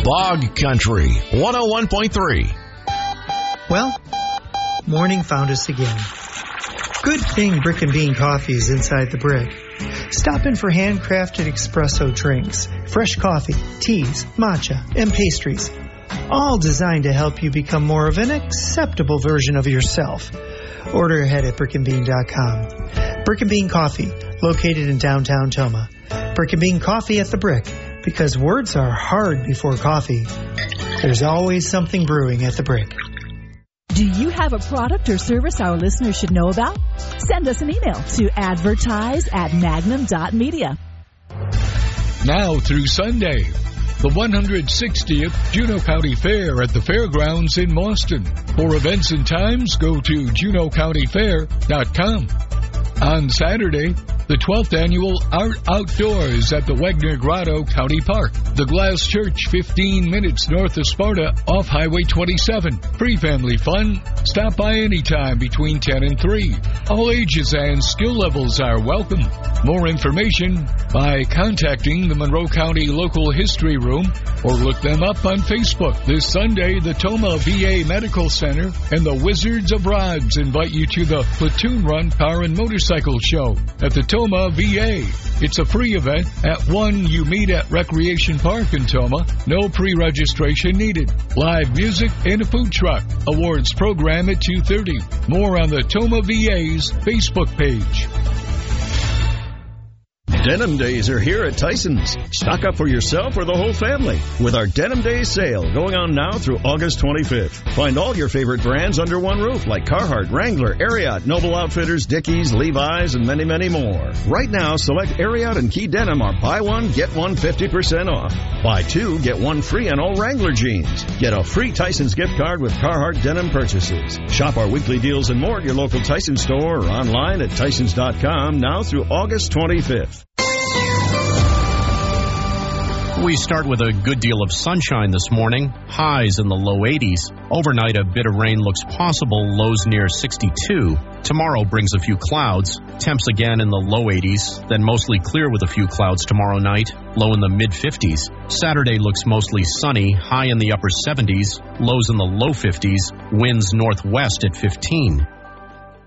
Bog Country 101.3. Well, morning found us again. Good thing Brick and Bean Coffee is inside the Brick. Stop in for handcrafted espresso drinks, fresh coffee, teas, matcha, and pastries. All designed to help you become more of an acceptable version of yourself. Order ahead at brickandbean.com. Brick and Bean Coffee, located in downtown Toma. Brick and Bean Coffee at the Brick, because words are hard before coffee. There's always something brewing at the Brick. Do you have a product or service our listeners should know about? Send us an email to advertise@magnum.media. Now through Sunday, the 160th Juneau County Fair at the Fairgrounds in Mauston. For events and times, go to juneaucountyfair.com. On Saturday, the 12th Annual Art Outdoors at the Wagner Grotto County Park. The Glass Church, 15 minutes north of Sparta, off Highway 27. Free family fun. Stop by anytime between 10 and 3. All ages and skill levels are welcome. More information by contacting the Monroe County Local History Room or look them up on Facebook. This Sunday, the Toma VA Medical Center and the Wizards of Rods invite you to the Platoon Run Car and Motorcycle Show at the Toma VA. It's a free event. At 1, you meet at Recreation Park in Toma. No pre-registration needed. Live music and a food truck. Awards program at 2:30. More on the Toma VA's Facebook page. Denim Days are here at Tyson's. Stock up for yourself or the whole family with our Denim Days sale going on now through August 25th. Find all your favorite brands under one roof like Carhartt, Wrangler, Ariat, Noble Outfitters, Dickies, Levi's, and many, many more. Right now, select Ariat and Key Denim are buy one, get one 50% off. Buy two, get one free on all Wrangler jeans. Get a free Tyson's gift card with Carhartt denim purchases. Shop our weekly deals and more at your local Tyson store or online at Tysons.com now through August 25th. We start with a good deal of sunshine this morning. Highs in the low 80s. Overnight, a bit of rain looks possible. Lows near 62. Tomorrow brings a few clouds. Temps again in the low 80s. Then mostly clear with a few clouds tomorrow night. Low in the mid-50s. Saturday looks mostly sunny. High in the upper 70s. Lows in the low 50s. Winds northwest at 15.